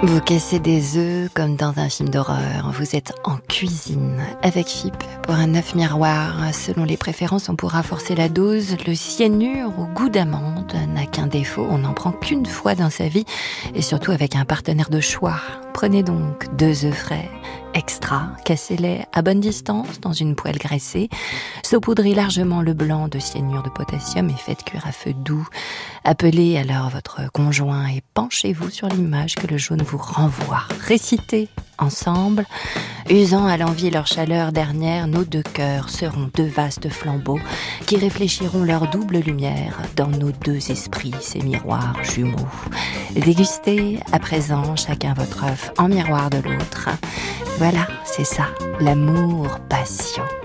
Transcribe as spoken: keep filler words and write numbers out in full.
Vous cassez des œufs comme dans un film d'horreur. Vous êtes en cuisine avec F I P pour un œuf miroir. Selon les préférences, on pourra forcer la dose. Le cyanure au goût d'amande n'a qu'un défaut. On n'en prend qu'une fois dans sa vie et surtout avec un partenaire de choix. Prenez donc deux œufs frais, extra, cassez-les à bonne distance dans une poêle graissée. Saupoudrez largement le blanc de cyanure de potassium et faites cuire à feu doux. Appelez alors votre conjoint et penchez-vous sur l'image que le jaune vous renvoie. Récitez ensemble. Usant à l'envie leur chaleur dernière, nos deux cœurs seront deux vastes flambeaux qui réfléchiront leur double lumière dans nos deux esprits, ces miroirs jumeaux. Dégustez à présent chacun votre œuf en miroir de l'autre. Voilà, c'est ça, l'amour passion.